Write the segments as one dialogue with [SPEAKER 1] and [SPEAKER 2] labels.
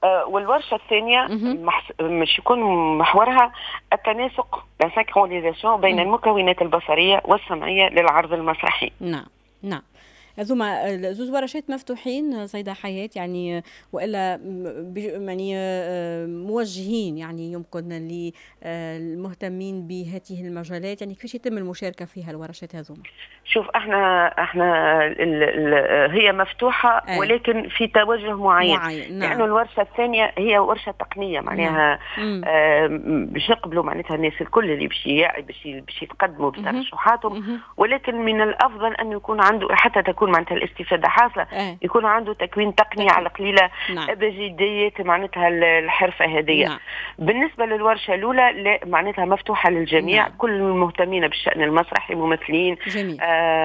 [SPEAKER 1] والورشة الثانية
[SPEAKER 2] اهم.
[SPEAKER 1] مش يكون محورها التناسق لا سينكرونيزاسيون بين
[SPEAKER 2] إمم.
[SPEAKER 1] المكونات البصرية والسمعية للعرض المسرحي.
[SPEAKER 2] نعم، نعم. هذوما زوز ورشات مفتوحين سيدة حياة يعني والا يعني موجهين يعني يمكن للمهتمين بهذه المجالات، يعني كيفاش يتم المشاركة فيها الورشات هذوما؟
[SPEAKER 1] شوف احنا هي مفتوحة
[SPEAKER 2] اي
[SPEAKER 1] ولكن في توجه معين،
[SPEAKER 2] معين.
[SPEAKER 1] لأنه
[SPEAKER 2] نعم.
[SPEAKER 1] الورشة الثانية هي ورشة تقنية
[SPEAKER 2] نعم.
[SPEAKER 1] معناها
[SPEAKER 2] امم.
[SPEAKER 1] باش يقبلوا معناتها الناس الكل اللي باش يتقدموا
[SPEAKER 2] اها.
[SPEAKER 1] بترشحاتهم،
[SPEAKER 2] اها.
[SPEAKER 1] ولكن من الأفضل أن يكون عنده حتى تكون معناتها الاستفادة حاصلة،
[SPEAKER 2] اي
[SPEAKER 1] يكون عنده تكوين تقني على قليلة
[SPEAKER 2] نعم.
[SPEAKER 1] بجدية معناتها الحرفة هذه.
[SPEAKER 2] نعم.
[SPEAKER 1] بالنسبة للورشة الأولى لا معناتها مفتوحة للجميع،
[SPEAKER 2] نعم.
[SPEAKER 1] كل المهتمين بالشأن المسرحي، ممثلين
[SPEAKER 2] جميل.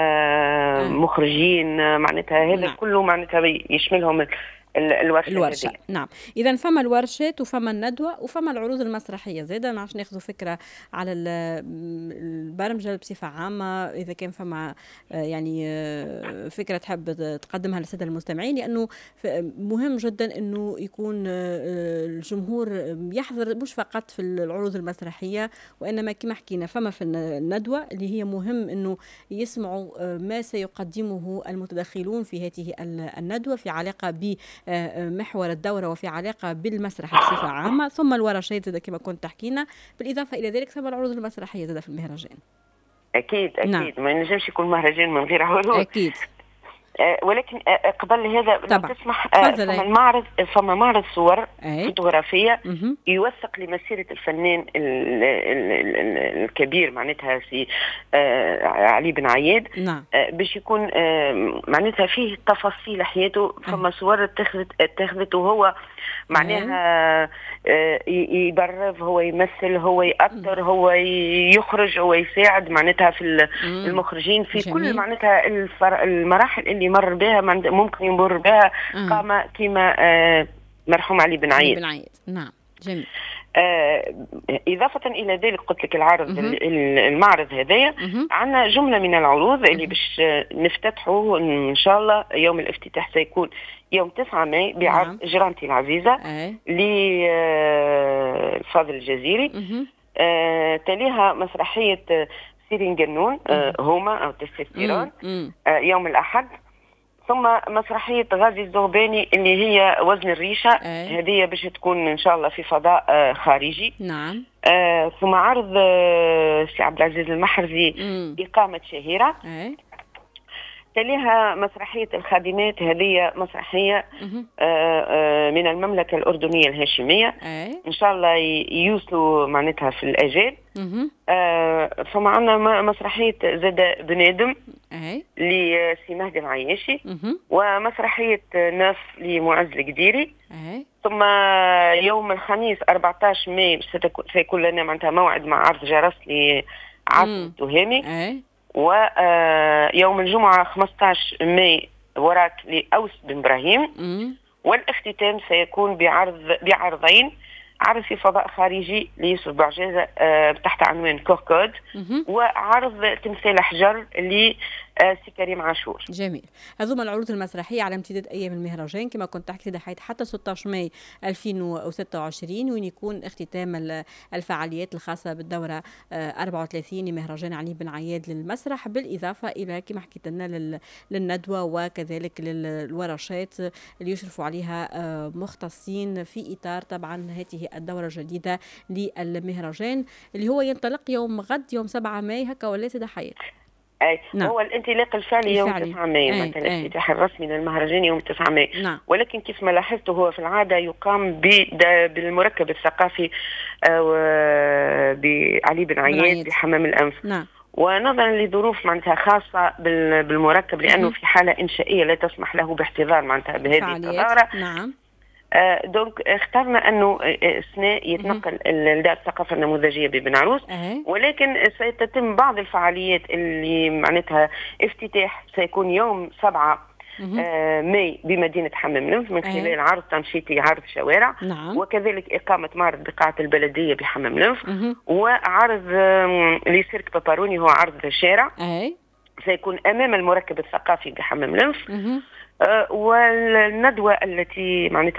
[SPEAKER 1] مخرجين، معناتها هذا
[SPEAKER 2] نعم.
[SPEAKER 1] كله معناتها يشملهم الورشة
[SPEAKER 2] الورشة.
[SPEAKER 1] هذه.
[SPEAKER 2] نعم. إذا فما الورشات وفما الندوة وفما العروض المسرحية زادة، عشان ناخذوا فكرة على البرمجة بصفة عامة، إذا كان فما يعني فكرة تحب تقدمها للسادة المستمعين، لأنه مهم جدا أنه يكون الجمهور يحضر مش فقط في العروض المسرحية، وإنما كما حكينا فما في الندوة اللي هي مهم أنه يسمعوا ما سيقدمه المتدخلون في هذه الندوة في علاقة محور الدورة وفي علاقة بالمسرح بصفة عامة، ثم الورشات زي كما كنت تحكينا، بالإضافة إلى ذلك ثم العروض المسرحية زي في المهرجان.
[SPEAKER 1] أكيد
[SPEAKER 2] نعم.
[SPEAKER 1] أكيد ما ينجمش يكون مهرجان من غير عروض.
[SPEAKER 2] أكيد.
[SPEAKER 1] ولكن قبل هذا لو
[SPEAKER 2] طبعا
[SPEAKER 1] تسمح فما معرض صور فوتوغرافية يوثق لمسيرة الفنان الكبير معناتها سي علي بن عياد.
[SPEAKER 2] نعم.
[SPEAKER 1] باش يكون معناتها فيه تفاصيل حياته، فما صور اتخذت وهو معناها يبرف، هو يمثل، هو يأثر، هو يخرج، هو يساعد معناتها في المخرجين في
[SPEAKER 2] جميل.
[SPEAKER 1] كل معناتها المراحل اللي مر بها ممكن يمر بها قام كما مرحوم علي بن عيد.
[SPEAKER 2] نعم. جميل.
[SPEAKER 1] إضافة إلى ذلك قلت لك المعرض هذايا عندنا جملة من العروض اللي باش نفتتحه إن شاء الله. يوم الافتتاح سيكون يوم 9 ماي بعرض جرانتي العزيزة لفاضل الجزيري. تليها مسرحية سيرين جنون هما أو تستيرون يوم الأحد، ثم مسرحية غازي الزغباني اللي هي وزن الريشة، هذه باش تكون إن شاء الله في فضاء خارجي.
[SPEAKER 2] نعم.
[SPEAKER 1] ثم عرض سي عبد العزيز المحرزي إقامة شهيرة. تليها مسرحية الخادمات، هذه مسرحية من المملكة الأردنية الهاشمية، إن شاء الله يوصلوا معناتها في الأجال. فما عندنا مسرحية زاد بنادم لسي مهدي العياشي، ومسرحية ناف لمعز القديري. ثم يوم الخميس 14 ماي سيكون لنا معناتها موعد مع عرض جرس لعاصم التهامي. ويوم الجمعة 15 ماي وراك لأوس بن إبراهيم. والاختتام سيكون بعرضين، عرض في فضاء خارجي ليوسف بعجازة تحت عنوان كوكود، وعرض تمثال حجر لسي كريم عاشور.
[SPEAKER 2] جميل. هذوما العروض المسرحية على امتداد أيام المهرجان كما كنت تحكي حتى 16 ماي 2026، وين يكون اختتام الفعاليات الخاصة بالدورة 34 لمهرجان علي بن عياد للمسرح، بالإضافة إلى كما حكيت لنا للندوة وكذلك للورشات اللي يشرفوا عليها مختصين في إطار طبعا هذه الدورة الجديدة للمهرجان اللي هو ينطلق يوم غد يوم 7 ماي هكا ولا سيدة حياة؟
[SPEAKER 1] نعم. هو الانطلاق الفعلي يوم 9 ماي، مثلا الافتتاح الرسمي للمهرجان يوم 9 ماي.
[SPEAKER 2] نعم.
[SPEAKER 1] ولكن كيف ما لاحظت هو في العادة يقام بالمركب الثقافي بعلي بن عياد بحمام الأنف.
[SPEAKER 2] نعم.
[SPEAKER 1] ونظرا لظروف معناتها خاصة بالمركب، لأنه في حالة إنشائية لا تسمح له باحتضار معناتها بهذه الدورة.
[SPEAKER 2] نعم.
[SPEAKER 1] دونك اخترنا انه السنة يتنقل لدار الثقافة النموذجية ببن عروس، ولكن ستتم بعض الفعاليات اللي معناتها افتتاح سيكون يوم 7 ماي بمدينة حمام الأنف من خلال عرض تنشيطي، عرض شوارع.
[SPEAKER 2] نعم.
[SPEAKER 1] وكذلك إقامة معرض بقاعة البلدية بحمام الأنف، وعرض لسيرك باباروني هو عرض شارع سيكون أمام المركب الثقافي بحمام الأنف. والندوة التي معناتها